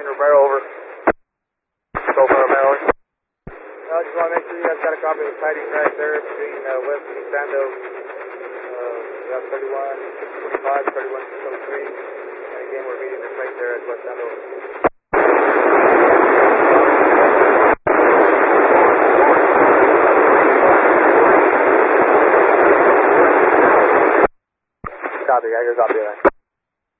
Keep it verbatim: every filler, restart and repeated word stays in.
Crossing Romero, over. Go for Romero. I uh, just want to make sure you guys got a copy of the sighting right there between uh, West and Sando. Uh, that's thirty-one twenty-five, thirty-one twenty-three. And again, we're meeting this right there at West Sando. Copy, I got a copy of that.